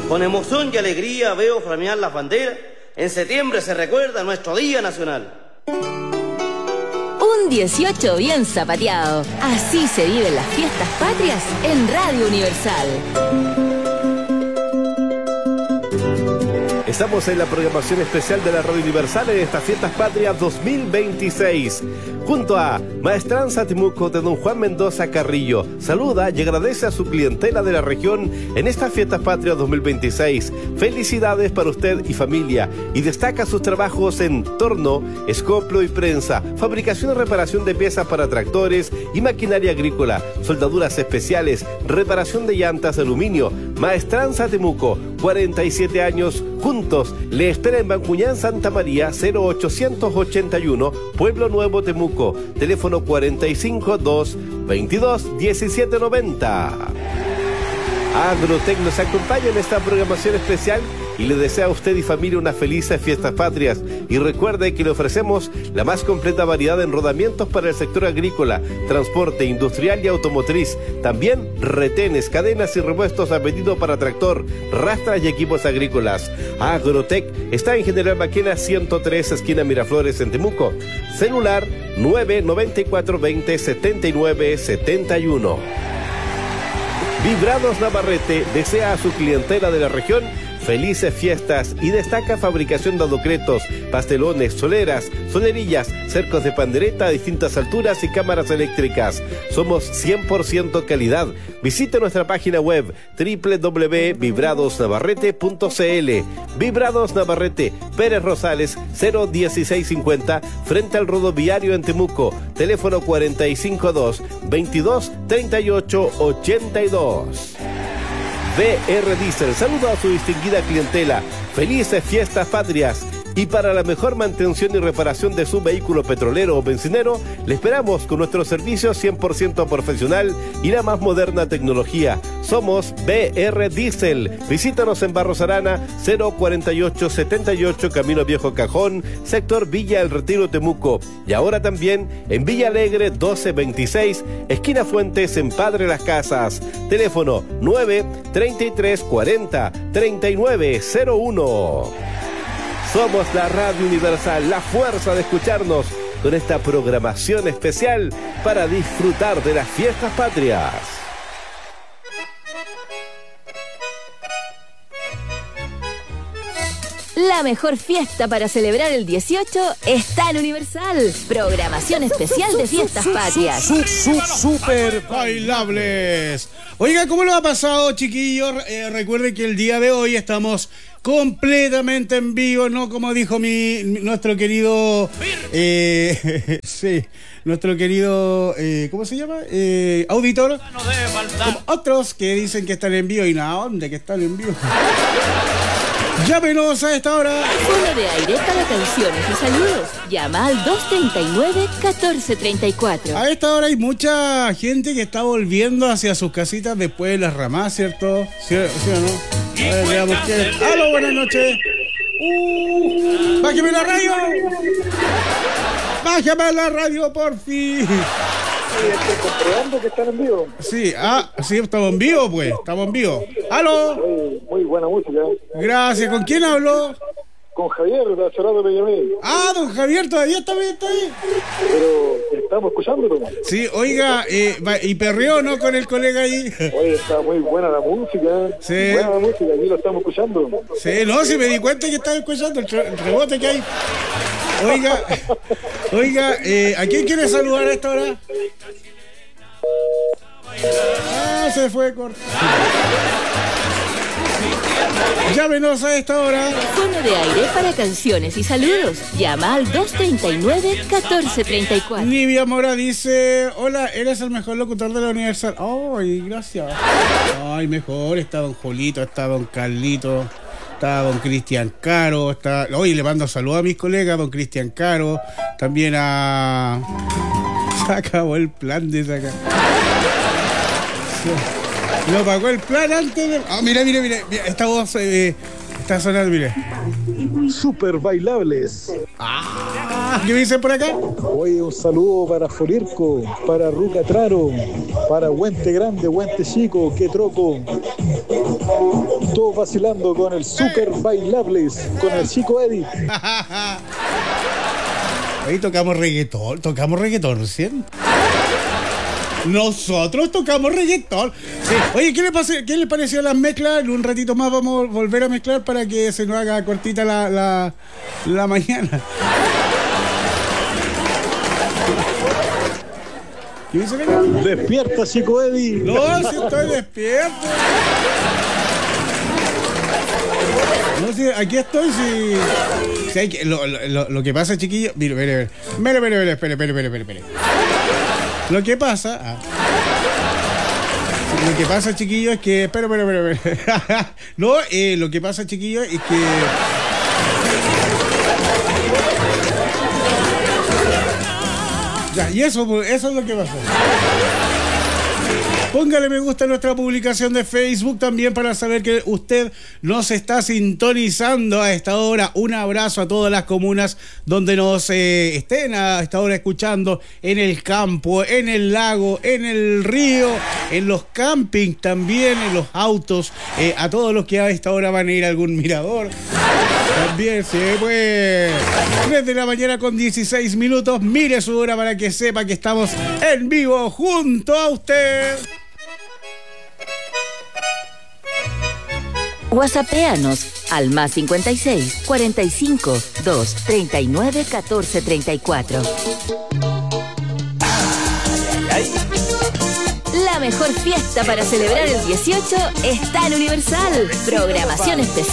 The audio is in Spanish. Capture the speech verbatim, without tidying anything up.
Con emoción y alegría veo flamear las banderas. En septiembre se recuerda nuestro Día Nacional. Un dieciocho bien zapateado. Así se viven las fiestas patrias en Radio Universal. Estamos en la programación especial de la Radio Universal en estas Fiestas Patrias dos mil veintiséis. Junto a Maestranza Temuco de don Juan Mendoza Carrillo, saluda y agradece a su clientela de la región en estas Fiestas Patrias dos mil veintiséis. Felicidades para usted y familia, y destaca sus trabajos en torno, escoplo y prensa, fabricación y reparación de piezas para tractores y maquinaria agrícola, soldaduras especiales, reparación de llantas de aluminio. Maestranza Temuco, cuarenta y siete años juntos. Le espera en Bancuñán, Santa María, cero ochocientos ochenta y uno, Pueblo Nuevo, Temuco. Teléfono cuarenta y cinco, dos, veintidós, diecisiete noventa. Agrotec nos acompaña en esta programación especial y le desea a usted y familia unas felices fiestas patrias. Y recuerde que le ofrecemos la más completa variedad en rodamientos para el sector agrícola, transporte industrial y automotriz. También retenes, cadenas y repuestos a pedido para tractor, rastras y equipos agrícolas. Agrotec está en General Maquena ciento tres, esquina Miraflores, en Temuco. Celular nueve noventa y cuatro veinte setenta y nueve setenta y uno. Vibrados Navarrete desea a su clientela de la región felices fiestas y destaca fabricación de aducretos, pastelones, soleras, solerillas, cercos de pandereta a distintas alturas y cámaras eléctricas. Somos cien por ciento calidad. Visite nuestra página web doble u doble u doble u punto vibrados navarrete punto c l. Vibrados Navarrete, Pérez Rosales, cero dieciséis cincuenta, frente al rodoviario en Temuco. Teléfono cuarenta y cinco, dos, veintidós, treinta y ocho, ochenta y dos. B R Diesel saluda a su distinguida clientela. Felices fiestas patrias. Y para la mejor mantención y reparación de su vehículo petrolero o bencinero, le esperamos con nuestro servicio cien por ciento profesional y la más moderna tecnología. Somos B R Diesel. Visítanos en Barros Arana, cero cuarenta y ocho setenta y ocho, Camino Viejo Cajón, sector Villa El Retiro, Temuco. Y ahora también en Villa Alegre doce veintiséis, esquina Fuentes, en Padre Las Casas. Teléfono nueve, treinta y tres, cuarenta, treinta y nueve cero uno. Somos la Radio Universal, la fuerza de escucharnos con esta programación especial para disfrutar de las fiestas patrias. La mejor fiesta para celebrar el dieciocho está en Universal. Programación especial de fiestas patrias. Su, su, su, super bailables. Oiga, ¿cómo lo ha pasado, chiquillos? Eh, recuerden que el día de hoy estamos completamente en vivo, ¿no? Como dijo mi, nuestro querido... Eh, sí, nuestro querido... Eh, ¿Cómo se llama? Eh, auditor. Como otros que dicen que están en vivo y nada, ¿dónde que están en vivo? Llámenos a esta hora. Fono de aire para canciones y saludos. Llama al dos treinta y nueve, catorce treinta y cuatro. A esta hora hay mucha gente que está volviendo hacia sus casitas después de las ramas, ¿cierto? ¿Sí, sí o no? A ver, veamos qué. ¡Aló, buenas noches! Uh, ¡Bájame la radio! ¡Bájame la radio, por fin! Sí, estoy comprobando que están en vivo. Sí, ah, sí, estamos en vivo, pues. Estamos en vivo. ¡Aló! Muy, muy buena música. Gracias. ¿Con quién hablo? Con Javier, de Cerrado me llamé. Ah, don Javier, todavía está bien, está ahí. Pero estamos escuchándolo. Sí, oiga, eh, y perreó, ¿no? Con el colega ahí. Oye, está muy buena la música. Sí. Buena la música, aquí lo estamos escuchando. Sí, no, sí me di cuenta que estaba escuchando el, el rebote que hay. Oiga, oiga, eh, ¿a quién quiere saludar a esta hora? Ah, se fue corto. Llámenos a esta hora. Fono de aire para canciones y saludos. Llama al dos treinta y nueve, catorce treinta y cuatro. Nivia Mora dice: hola, eres el mejor locutor de la Universal. Ay, gracias. Ay, mejor. Está don Jolito, está don Carlito, está don Cristian Caro, está... Oye, le mando saludos a mis colegas, don Cristian Caro, también a... Se acabó el plan de sacar. Lo pagó el plan antes de... Ah, mira, mira, mira, mira, esta voz eh, está sonando, mire. Super bailables. Ah, ¿qué me dicen por acá? Oye, un saludo para Folirco, para Ruca Traro, para Huente Grande, Huente Chico, que troco. Todos vacilando con el Super Bailables, con el Chico Eddie. Ahí tocamos reggaetón, tocamos reggaetón recién. Nosotros tocamos reggaetón. Sí. Oye, ¿qué le, pase, ¿qué le pareció las mezclas? En un ratito más vamos a volver a mezclar para que se nos haga cortita la, la, la mañana. ¿Qué dice acá? Despierta, Chico Eddie. No, si estoy despierto. No, si aquí estoy, si... si hay que, lo, lo, lo que pasa, chiquillo... Mira, mira, mira. Mira, mira, mira, espere, espere, espere, espere. Lo que pasa... Ah. Lo que pasa, chiquillo, es que... Espera, espera, espera. No, eh, lo que pasa, chiquillo, es que... Ya, y eso, eso es lo que pasa. Póngale me gusta a nuestra publicación de Facebook también para saber que usted nos está sintonizando a esta hora. Un abrazo a todas las comunas donde nos eh, estén a esta hora escuchando, en el campo, en el lago, en el río, en los campings también, en los autos, eh, a todos los que a esta hora van a ir a algún mirador. También, sí, pues tres de la mañana con dieciséis minutos. Mire su hora para que sepa que estamos en vivo junto a usted. WhatsAppéanos al más cincuenta y seis, cuarenta y cinco, dos, treinta y nueve, catorce, treinta y cuatro. La mejor fiesta para celebrar el dieciocho está en Universal. Programación especial.